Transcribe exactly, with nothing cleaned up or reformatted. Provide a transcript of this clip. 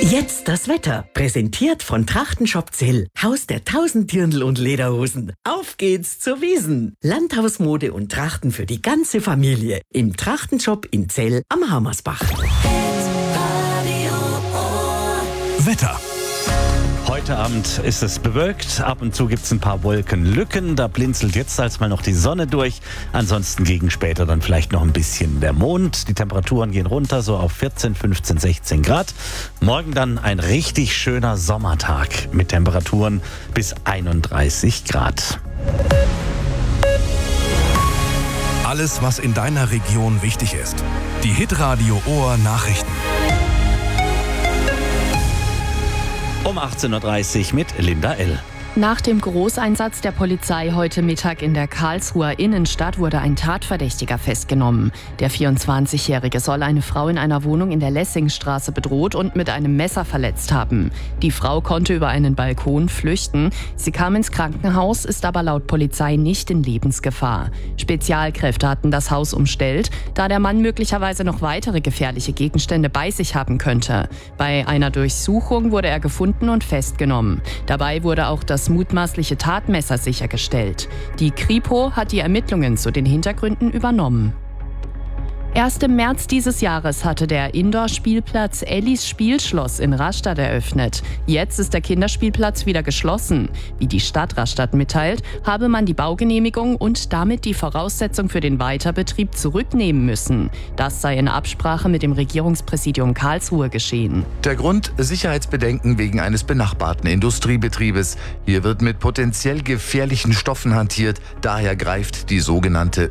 Jetzt das Wetter. Präsentiert von Trachtenshop Zell. Haus der tausend Dirndl und Lederhosen. Auf geht's zur Wiesn. Landhausmode und Trachten für die ganze Familie. Im Trachtenshop in Zell am Hammersbach. Wetter. Heute Abend ist es bewölkt, ab und zu gibt es ein paar Wolkenlücken, da blinzelt jetzt als mal noch die Sonne durch, ansonsten gegen später dann vielleicht noch ein bisschen der Mond. Die Temperaturen gehen runter, so auf vierzehn, fünfzehn, sechzehn Grad. Morgen dann ein richtig schöner Sommertag mit Temperaturen bis einunddreißig Grad. Alles, was in deiner Region wichtig ist. Die Hitradio Ohr Nachrichten. Um achtzehn Uhr dreißig mit Linda L. Nach dem Großeinsatz der Polizei heute Mittag in der Karlsruher Innenstadt wurde ein Tatverdächtiger festgenommen. Der vierundzwanzigjährige soll eine Frau in einer Wohnung in der Lessingstraße bedroht und mit einem Messer verletzt haben. Die Frau konnte über einen Balkon flüchten. Sie kam ins Krankenhaus, ist aber laut Polizei nicht in Lebensgefahr. Spezialkräfte hatten das Haus umstellt, da der Mann möglicherweise noch weitere gefährliche Gegenstände bei sich haben könnte. Bei einer Durchsuchung wurde er gefunden und festgenommen. Dabei wurde auch das mutmaßliche Tatmesser sichergestellt. Die Kripo hat die Ermittlungen zu den Hintergründen übernommen. Erst im März dieses Jahres hatte der Indoor-Spielplatz Ellis Spielschloss in Rastatt eröffnet. Jetzt ist der Kinderspielplatz wieder geschlossen. Wie die Stadt Rastatt mitteilt, habe man die Baugenehmigung und damit die Voraussetzung für den Weiterbetrieb zurücknehmen müssen. Das sei in Absprache mit dem Regierungspräsidium Karlsruhe geschehen. Der Grund: Sicherheitsbedenken wegen eines benachbarten Industriebetriebes. Hier wird mit potenziell gefährlichen Stoffen hantiert. Daher greift die sogenannte